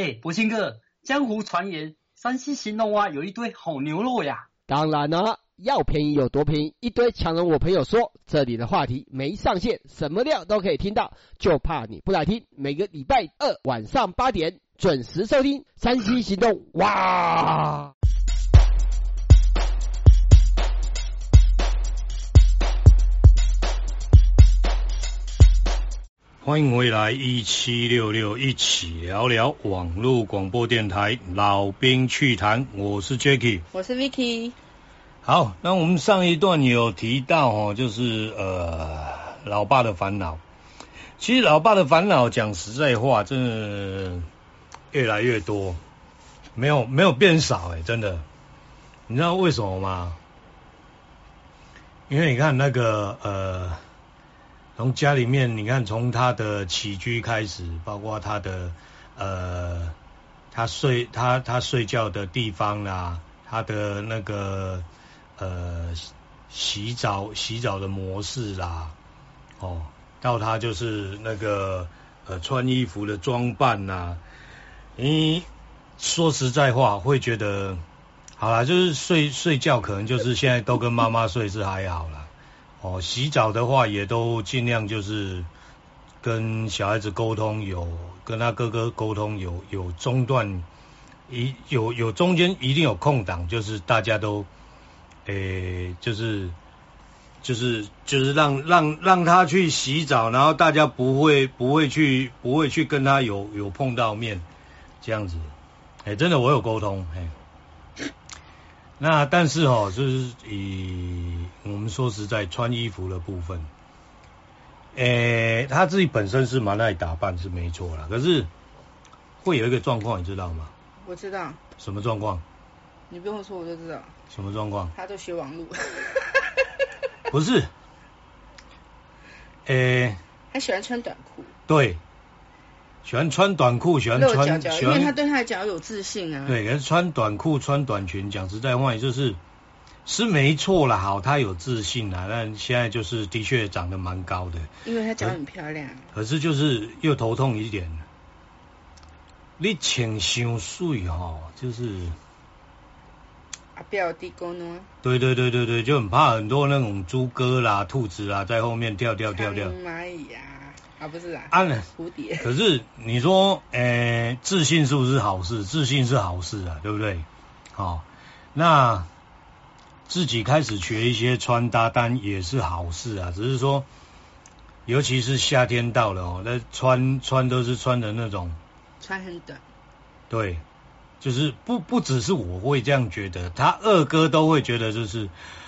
博兴哥，江湖传言山西兴隆啊有一堆好牛肉呀。 当然了，要便宜有多便宜，一堆强人我朋友说，这里的话题没上限，什么料都可以听到，就怕你不来听。每个礼拜二晚上8点准时收听山西行动。哇！ 欢迎回来1766，一起聊聊网络广播电台老兵趣谈，我是 Jacky， 我是 Vicky。 好，那我们上一段有提到就是老爸的烦恼。其实老爸的烦恼讲实在话，真的越来越多，没有变少真的。你知道为什么吗？因为你看那个从家里面，你看从他的起居开始，包括他的他睡觉的地方啦，他的那个洗澡的模式啦，到他就是那个穿衣服的装扮啦，你说实在话会觉得，好啦，就是睡觉可能就是现在都跟妈妈睡是还好啦。洗澡的话也都尽量就是跟小孩子沟通，跟他哥哥沟通，有中断，有中间一定有空档，就是大家都，就是让他去洗澡，然后大家不会去跟他有碰到面这样子，真的我有沟通，那但是就是以我们说实在穿衣服的部分，他自己本身是蛮爱打扮是没错啦，可是会有一个状况你知道吗？ 我知道。 什么状况？ 你不用说我就知道。 什么状况？ 他都学网路。 不是， 他喜欢穿短裤。 对。喜欢穿短裤，喜欢穿， 因为他对他的脚有自信啊。 对，可是穿短裤、穿短裙，讲实在话，就是没错啦。好，他有自信啦，但现在就是的确长得蛮高的。 因为他脚很漂亮。 可是就是又头痛一点，你穿太水就是不要地沟呢。 对，就很怕很多那种猪哥啦、兔子啦在后面跳。 蚂蚁呀。不是啊，蝴蝶。 可是你说，自信是不是好事？自信是好事啊，对不对？那自己开始学一些穿搭，单也是好事啊。只是说，尤其是夏天到了那穿都是穿的那种， 穿很短。对， 就是不只是我会这样觉得，他二哥都会觉得，就是，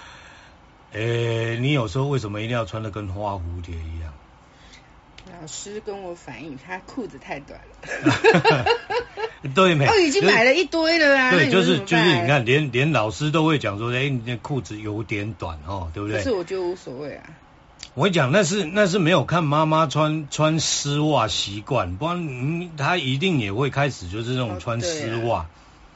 你有时候为什么一定要穿得跟花蝴蝶一样？ 老师跟我反映，他裤子太短了。 对没？ 已经买了一堆了啊。 对，就是你看，连老师都会讲说，你的裤子有点短对不对？ 可是我觉得无所谓啊。 我跟你讲，那是没有看妈妈穿丝袜习惯，不然他一定也会开始就是那种穿丝袜。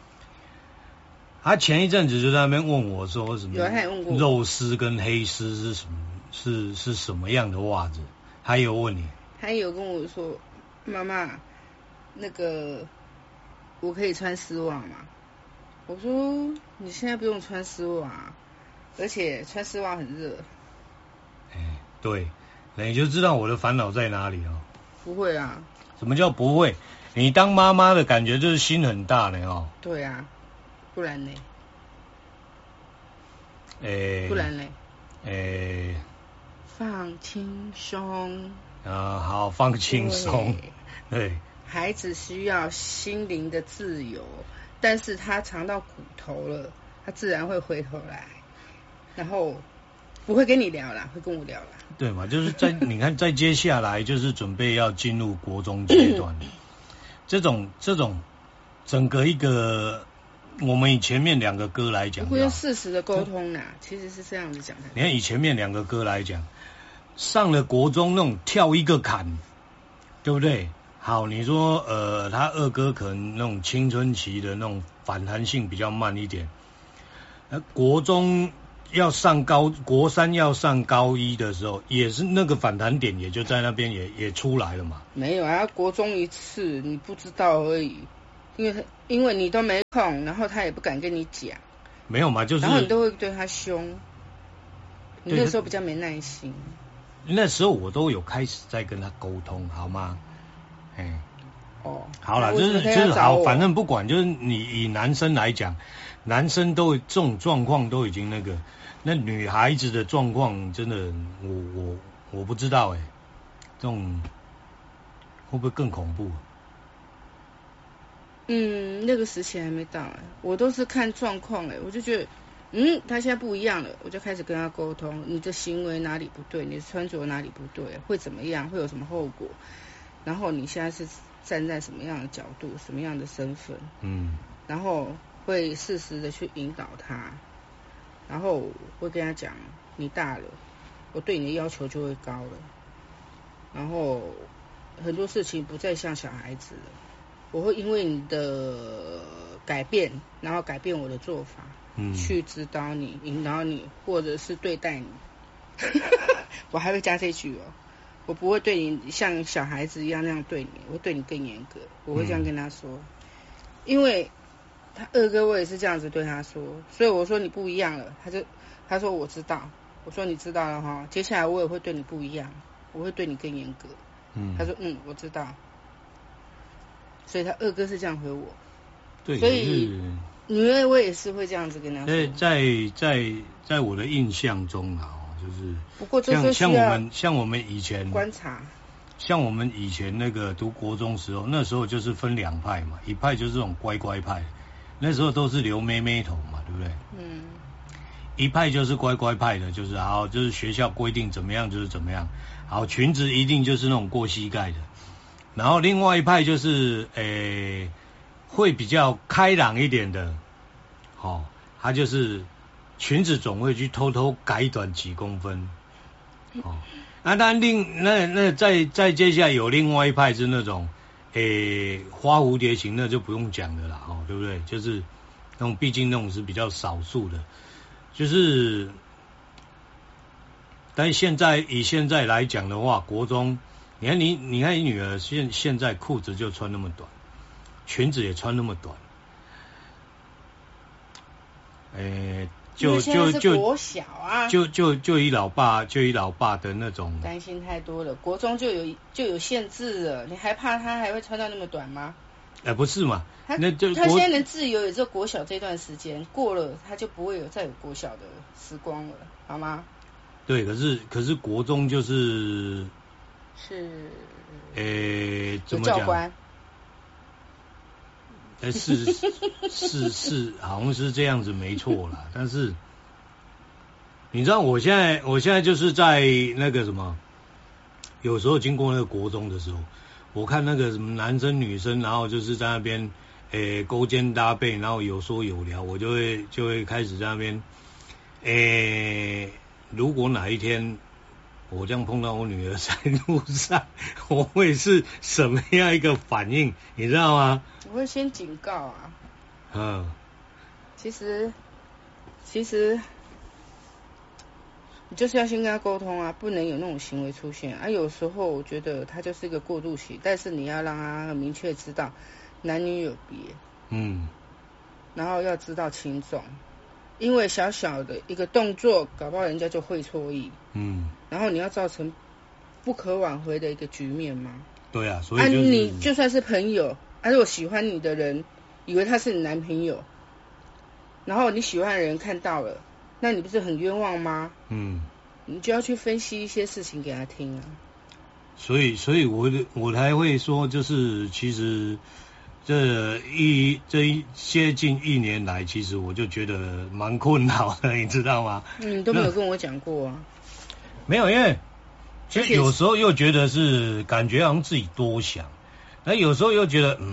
他前一阵子就在那边问我说什么肉丝跟黑丝是什么是什么样的袜子？他有问你？ 他有跟我说，妈妈，那个我可以穿丝袜吗？我说你现在不用穿丝袜，而且穿丝袜很热。 对，那你就知道我的烦恼在哪里哦。 不会啊。 什么叫不会？你当妈妈的感觉就是心很大呢对啊，不然呢？不然呢？放轻松好，放轻松。对， 孩子需要心灵的自由，但是他尝到苦头了，他自然会回头来，然后不会跟你聊啦，会跟我聊啦。 对嘛，就是你看，在接下来就是准备要进入国中阶段，这种整个一个。我们以前面两个歌来讲， 会用事实的沟通啦，其实是这样子讲的。 你看以前面两个歌来讲，上了国中那种跳一个坎，对不对？好，你说他二哥可能那种青春期的那种反弹性比较慢一点，国中要上国三要上高一的时候，也是那个反弹点也就在那边也出来了嘛。 没有啊，国中一次你不知道而已。 因为你都没空，然后他也不敢跟你讲， 没有嘛，就是然后你都会对他凶，你那时候比较没耐心。 那时候我都有开始在跟他沟通，好吗？哎，好了，就是好，反正不管，就是你以男生来讲，男生都这种状况都已经那个，那女孩子的状况真的，我不知道这种会不会更恐怖？ 那个时期还没到我都是看状况我就觉得他现在不一样了，我就开始跟他沟通，你的行为哪里不对，你的穿着哪里不对，会怎么样，会有什么后果，然后你现在是站在什么样的角度，什么样的身份，然后会适时的去引导他，然后会跟他讲，你大了，我对你的要求就会高了，然后很多事情不再像小孩子了，我会因为你的改变，然后改变我的做法，去指导你、引导你，或者是对待你。我还会加这句我不会对你像小孩子一样那样对你，我会对你更严格，我会这样跟他说。因为他二哥我也是这样子对他说，所以我说你不一样了，他说我知道，我说你知道了哈，接下来我也会对你不一样，我会对你更严格。他说我知道，所以他二哥是这样回我。 对， 所以女儿我也是会这样子跟他说。 在我的印象中就是不过这像我们以前观察， 像我们以前那个读国中时候，那时候就是分两派嘛，一派就是这种乖乖派，那时候都是留妹妹头嘛，对不对？一派就是乖乖派的，就是就是学校规定怎么样就是怎么样，裙子一定就是那种过膝盖的，然后另外一派就是会比较开朗一点的，他就是裙子总会去偷偷改短几公分，当然那再接下来有另外一派是那种花蝴蝶型，那就不用讲的啦，对不对？就是那种毕竟那种是比较少数的，就是但以现在来讲的话，国中你看你女儿现在裤子就穿那么短，裙子也穿那么短，就国小啊， 就以老爸的那种担心太多了，国中就有限制了，你还怕他还会穿到那么短吗？ 不是嘛，他现在能自由也只有国小这段时间，过了他就不会再有国小的时光了，好吗？ 对，可是国中就是怎么讲？ 教官是好像是这样子没错啦，但是你知道我现在就是在那个什么，有时候经过那个国中的时候，我看那个什么男生女生，然后就是在那边勾肩搭背，然后有说有聊，我就会开始在那边如果哪一天我这样碰到我女儿在路上，我会是什么样一个反应，你知道吗？ 我会先警告其实你就是要先跟他沟通不能有那种行为出现有时候我觉得他就是一个过渡期，但是你要让他很明确知道男女有别，然后要知道轻重，因为小小的一个动作搞不好人家就会错意，然后你要造成不可挽回的一个局面吗？ 对啊，所以就是你就算是朋友如果喜欢你的人以为他是你男朋友，然后你喜欢的人看到了，那你不是很冤枉吗？你就要去分析一些事情给他听所以我才会说，就是其实这接近1年来，其实我就觉得蛮困扰的，你知道吗？ 你都没有跟我讲过没有，因为其实有时候又觉得是感觉好像自己多想，那有时候又觉得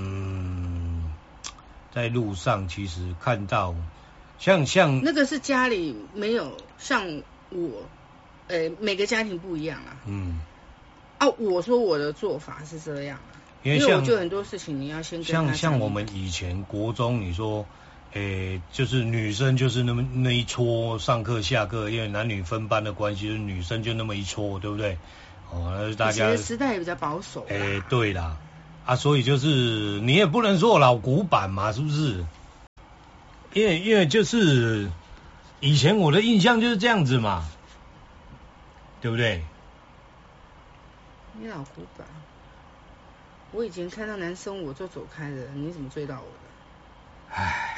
在路上其实看到像那个是家里没有像我每个家庭不一样我说我的做法是这样因为我觉得很多事情你要先跟他像我们以前国中，你说就是女生就是那一撮，上课下课，因为男女分班的关系，就是女生就那么一撮，对不对？那大家以前的时代也比较保守对啦， 啊，所以就是你也不能说我老古板嘛，是不是？因为就是以前我的印象就是这样子嘛，对不对？ 你老古板，我以前看到男生我就走开了，你怎么追到我的？ 唉，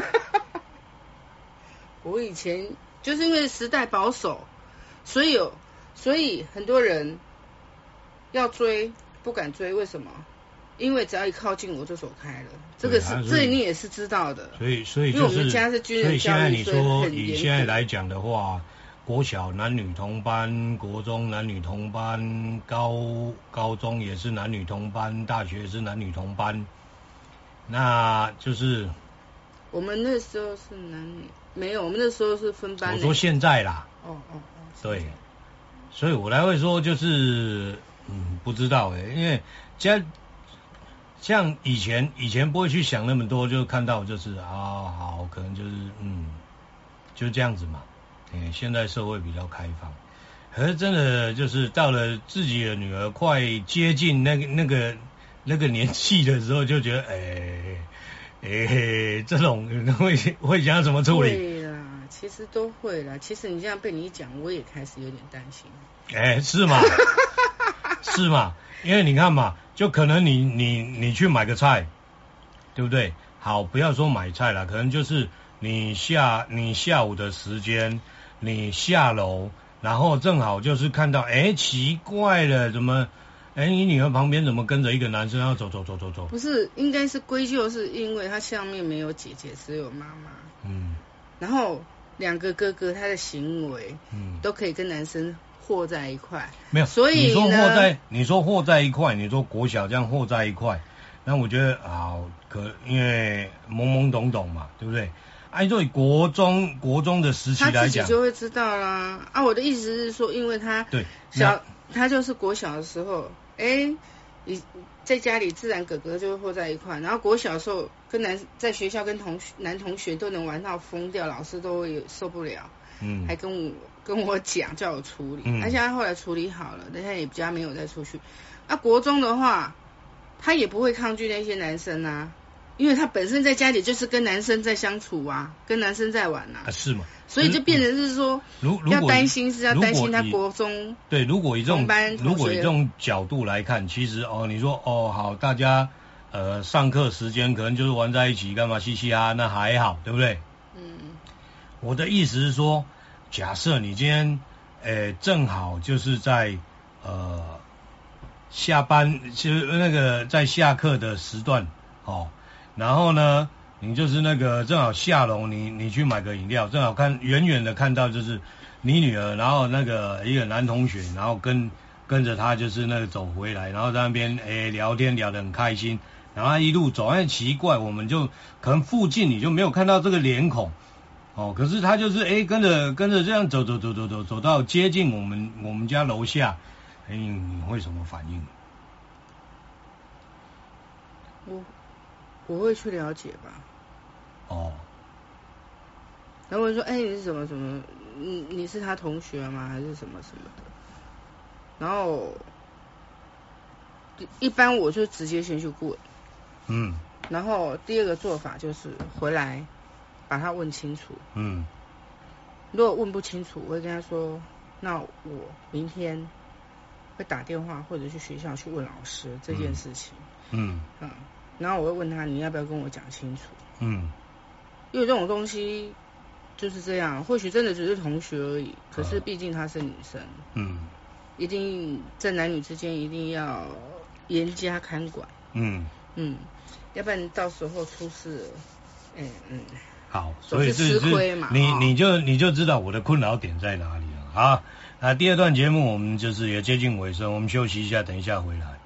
我以前就是因为时代保守，所以很多人要追不敢追，为什么？因为只要一靠近我就走开了，这个是这你也是知道的。 所以就是， 因为我们家是军人教育， 所以现在你说以现在来讲的话，国小男女同班，国中男女同班，高中也是男女同班，大学也是男女同班，那就是我们那时候是男女没有，我们那时候是分班。 我说现在啦。 哦， 对，所以我来会说就是不知道因为像以前不会去想那么多，就看到就是好，可能就是就这样子嘛。现在社会比较开放，可是真的就是到了自己的女儿快接近那个年纪的时候，就觉得这种会想要怎么处理？ 会啦，其实都会啦。其实你这样被你一讲，我也开始有点担心。 是吗？是吗？因为你看嘛，就可能你去买个菜，对不对？好，不要说买菜了，可能就是你下午的时间，你下楼，然后正好就是看到，奇怪了，怎么，你女儿旁边怎么跟着一个男生要走？ 不是，应该是归咎是因为他下面没有姐姐，只有妈妈。然后两个哥哥他的行为，都可以跟男生和在一块。 没有， 所以你说和在一块，你说国小这样和在一块，那我觉得因为懵懵懂懂嘛，对不对？按照国中的时期来讲， 他自己就会知道啦。我的意思是说，因为他对他就是国小的时候，你在家里自然哥哥就会和在一块，然后国小的时候在学校跟男同学都能玩到疯掉，老师都会受不了，还跟我讲叫我处理，而且他后来处理好了，但他也比较没有再出去。国中的话，他也不会抗拒那些男生啊。因为他本身在家里就是跟男生在相处啊，跟男生在玩啊， 是吗？ 所以就变成是说，要担心他国中对，如果以这种角度来看，其实你说好，大家上课时间可能就是玩在一起，干嘛嘻嘻哈，那还好，对不对？我的意思是说，假设你今天正好就是在下班，就是那个在下课的时段然后呢，你就是那个正好下楼，你去买个饮料，正好远远的看到就是你女儿，然后那个一个男同学，然后跟着他就是那个走回来，然后在那边聊天聊得很开心，然后他一路走，奇怪，我们就可能附近你就没有看到这个脸孔可是他就是跟着这样走到接近我们家楼下，你会什么反应？ 我会去了解吧。然后我说，你是什么？你是他同学吗？还是什么什么的？然后一般我就直接先去问。然后第二个做法就是回来把他问清楚。如果问不清楚，我会跟他说，那我明天会打电话或者去学校去问老师这件事情。然后我会问他，你要不要跟我讲清楚？因为这种东西就是这样，或许真的只是同学而已，可是毕竟她是女生，一定在男女之间一定要严加看管，要不然到时候出事了， 好，所以吃亏嘛， 你就知道我的困扰点在哪里了。好，那第二段节目我们就是也接近尾声，我们休息一下，等一下回来。